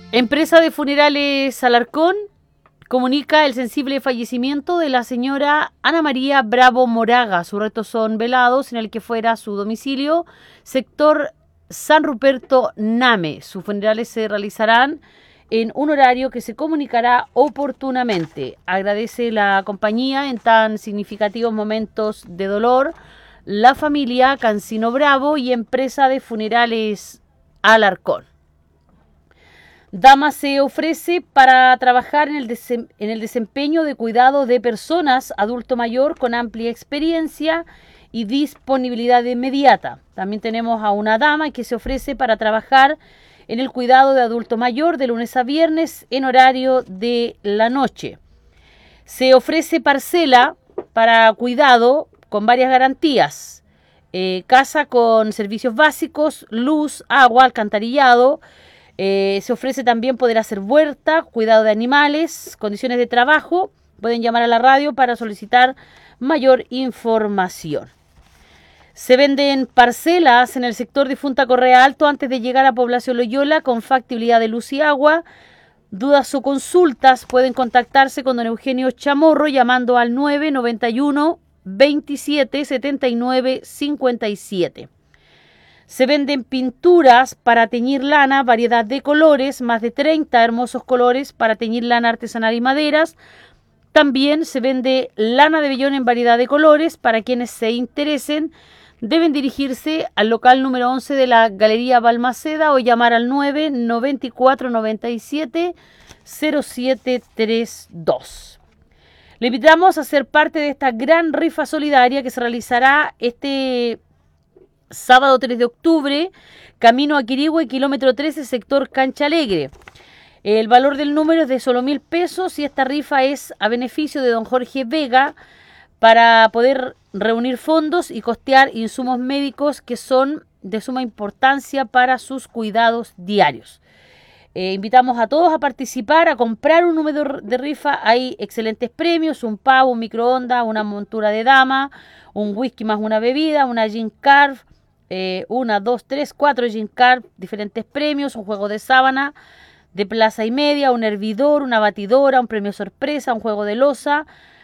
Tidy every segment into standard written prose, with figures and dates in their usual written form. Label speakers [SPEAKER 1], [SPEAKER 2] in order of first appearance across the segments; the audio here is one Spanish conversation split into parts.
[SPEAKER 1] Empresa de Funerales Alarcón comunica el sensible fallecimiento de la señora Ana María Bravo Moraga. Sus restos son velados en el que fuera su domicilio, sector San Ruperto Name. Sus funerales se realizarán en un horario que se comunicará oportunamente. Agradece la compañía en tan significativos momentos de dolor la familia Cancino Bravo y Empresa de Funerales Alarcón. Dama se ofrece para trabajar en el desempeño de cuidado de personas adulto mayor con amplia experiencia y disponibilidad inmediata. También tenemos a una dama que se ofrece para trabajar en el cuidado de adulto mayor de lunes a viernes en horario de la noche. Se ofrece parcela para cuidado con varias garantías. Casa con servicios básicos, luz, agua, alcantarillado. Se ofrece también poder hacer huerta, cuidado de animales, condiciones de trabajo. Pueden llamar a la radio para solicitar mayor información. Se venden parcelas en el sector de Punta Correa Alto antes de llegar a Población Loyola con factibilidad de luz y agua. Dudas o consultas pueden contactarse con don Eugenio Chamorro llamando al 991 27 79 57. Se venden pinturas para teñir lana, variedad de colores, más de 30 hermosos colores para teñir lana artesanal y maderas. También se vende lana de vellón en variedad de colores. Para quienes se interesen, deben dirigirse al local número 11 de la Galería Balmaceda o llamar al 994 97 0732. Le invitamos a ser parte de esta gran rifa solidaria que se realizará este sábado 3 de octubre, camino a Quirihue, kilómetro 13, sector Cancha Alegre. El valor del número es de solo 1.000 pesos y esta rifa es a beneficio de don Jorge Vega para poder reunir fondos y costear insumos médicos que son de suma importancia para sus cuidados diarios. Invitamos a todos a participar, a comprar un número de rifa. Hay excelentes premios, un pavo, un microondas, una montura de dama, un whisky más una bebida, una gin carb, 1, 2, 3, 4 gin carb, diferentes premios, un juego de sábana de plaza y media, un hervidor, una batidora, un premio sorpresa, un juego de loza,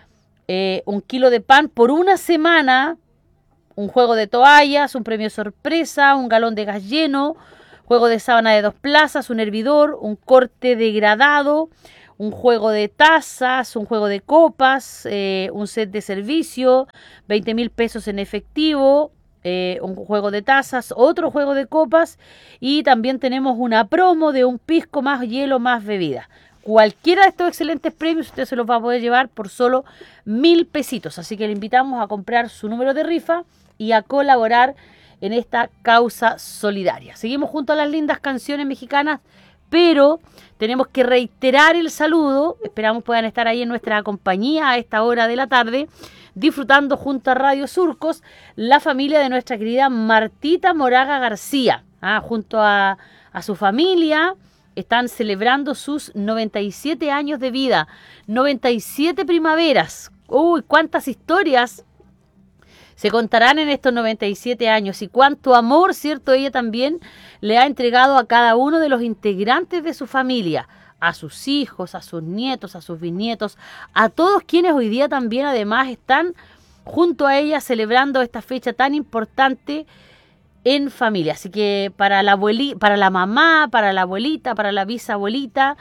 [SPEAKER 1] 1 kilo de pan por una semana, un juego de toallas, un premio sorpresa, un galón de gas lleno, juego de sábana de 2 plazas, un hervidor, un corte degradado, un juego de tazas, un juego de copas, un set de servicio, 20.000 pesos en efectivo, un juego de tazas, otro juego de copas y también tenemos una promo de un pisco más hielo más bebida. Cualquiera de estos excelentes premios usted se los va a poder llevar por solo 1.000 pesitos. Así que le invitamos a comprar su número de rifa y a colaborar en esta causa solidaria. Seguimos junto a las lindas canciones mexicanas, pero tenemos que reiterar el saludo. Esperamos puedan estar ahí en nuestra compañía a esta hora de la tarde, disfrutando junto a Radio Surcos, la familia de nuestra querida Martita Moraga García. Junto a su familia están celebrando sus 97 años de vida, 97 primaveras. ¡Uy, cuántas historias se contarán en estos 97 años! Y cuánto amor, ¿cierto? Ella también le ha entregado a cada uno de los integrantes de su familia, a sus hijos, a sus nietos, a sus bisnietos, a todos quienes hoy día también además están junto a ella celebrando esta fecha tan importante en familia. Así que para la mamá, para la abuelita, para la bisabuelita,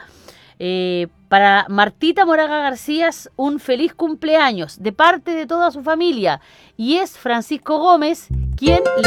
[SPEAKER 1] para Martita Moraga García, un feliz cumpleaños de parte de toda su familia. Y es Francisco Gómez quien le